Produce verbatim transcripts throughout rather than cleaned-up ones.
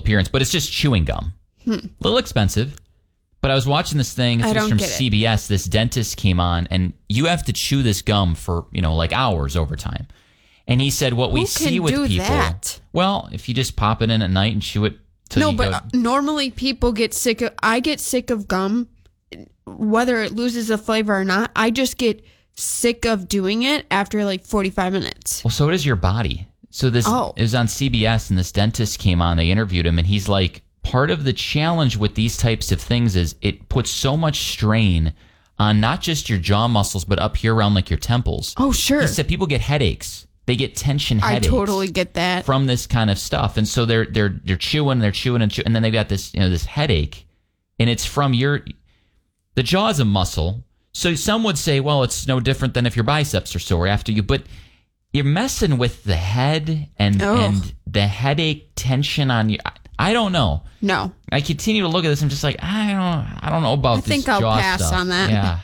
appearance, but it's just chewing gum. Hmm. A little expensive. But I was watching this thing. This I was don't from get it. C B S. This dentist came on, and you have to chew this gum for, you know, like hours over time. And he said what we Who see can with do people. that? Well, if you just pop it in at night and chew it till No, you but go, uh, normally people get sick of, I get sick of gum, whether it loses the flavor or not. I just get sick of doing it after like forty-five minutes. Well, so does your body. So this Oh. it was on C B S, and this dentist came on. They interviewed him, and he's like, part of the challenge with these types of things is it puts so much strain on not just your jaw muscles, but up here around like your temples. Oh, sure. He said people get headaches. They get tension I headaches. totally get that. From this kind of stuff, and so they're they're they're chewing, they're chewing and chewing, and then they've got this you know this headache, and it's from your the jaw is a muscle. So some would say, well, it's no different than if your biceps are sore after you, but you're messing with the head and Ugh. and the headache tension on you. I, I don't know. No. I continue to look at this. I'm just like, I don't I don't know about I this think I'll jaw pass stuff. on that. Yeah.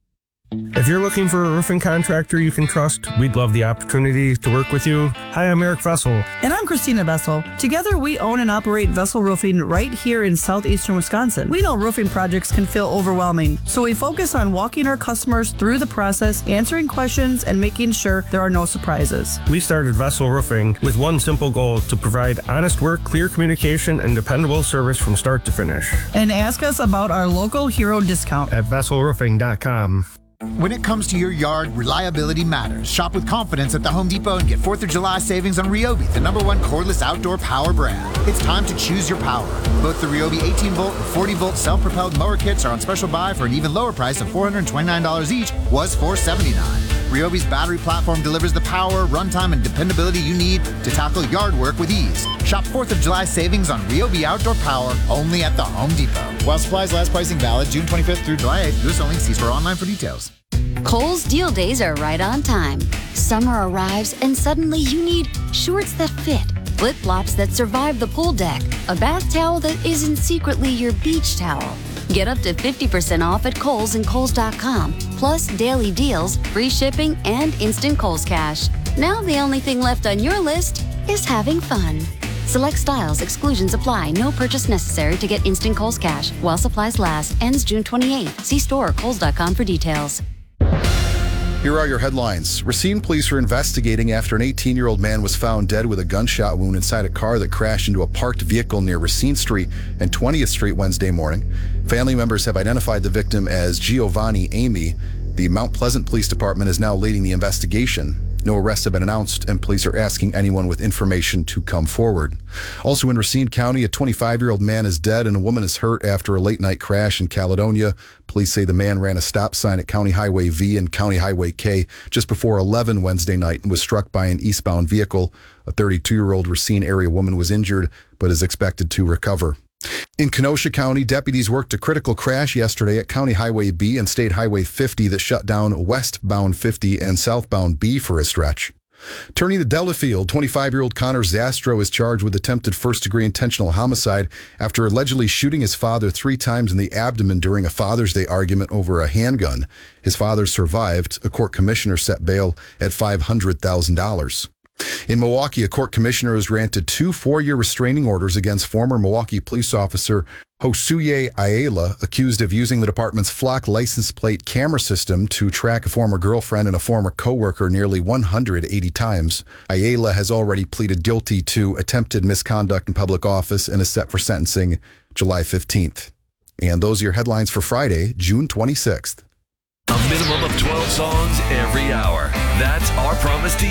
If you're looking for a roofing contractor you can trust, we'd love the opportunity to work with you. Hi, I'm Eric Vessel. And I'm Christina Vessel. Together, we own and operate Vessel Roofing right here in southeastern Wisconsin. We know roofing projects can feel overwhelming, so we focus on walking our customers through the process, answering questions, and making sure there are no surprises. We started Vessel Roofing with one simple goal: to provide honest work, clear communication, and dependable service from start to finish. And ask us about our local hero discount At vessel roofing dot com. When it comes to your yard, reliability matters. Shop with confidence at the Home Depot and get fourth of July savings on Ryobi, the number one cordless outdoor power brand. It's time to choose your power. Both the Ryobi eighteen volt and forty volt self-propelled mower kits are on special buy for an even lower price of four hundred twenty-nine dollars each, was four hundred seventy-nine dollars. Ryobi's battery platform delivers the power, runtime, and dependability you need to tackle yard work with ease. Shop fourth of July savings on Ryobi outdoor power only at the Home Depot. While supplies last, pricing valid June twenty-fifth through July eighth. U S only. See store online for details. Kohl's deal days are right on time. Summer arrives and suddenly you need shorts that fit, flip-flops that survive the pool deck, a bath towel that isn't secretly your beach towel. Get up to fifty percent off at Kohl's and Kohl's dot com, plus daily deals, free shipping, and instant Kohl's Cash. Now the only thing left on your list is having fun. Select styles, exclusions apply. No purchase necessary to get instant Kohl's Cash. While supplies last. Ends June twenty-eighth. See store or Kohl's dot com for details. Here are your headlines. Racine police are investigating after an eighteen-year-old man was found dead with a gunshot wound inside a car that crashed into a parked vehicle near Racine Street and twentieth Street Wednesday morning. Family members have identified the victim as Giovanni Amy. The Mount Pleasant Police Department is now leading the investigation. No arrests have been announced, and police are asking anyone with information to come forward. Also in Racine County, a twenty-five-year-old man is dead and a woman is hurt after a late-night crash in Caledonia. Police say the man ran a stop sign at County Highway V and County Highway K just before eleven Wednesday night and was struck by an eastbound vehicle. A thirty-two-year-old Racine area woman was injured but is expected to recover. In Kenosha County, deputies worked a critical crash yesterday at County Highway B and State Highway fifty that shut down westbound fifty and southbound B for a stretch. Turning to Delafield, twenty-five-year-old Connor Zastro is charged with attempted first-degree intentional homicide after allegedly shooting his father three times in the abdomen during a Father's Day argument over a handgun. His father survived. A court commissioner set bail at five hundred thousand dollars. In Milwaukee, a court commissioner has granted two four-year restraining orders against former Milwaukee police officer Josué Ayala, accused of using the department's Flock license plate camera system to track a former girlfriend and a former coworker nearly one hundred eighty times. Ayala has already pleaded guilty to attempted misconduct in public office and is set for sentencing July fifteenth. And those are your headlines for Friday, June twenty-sixth. A minimum of twelve songs every hour. That's our promise to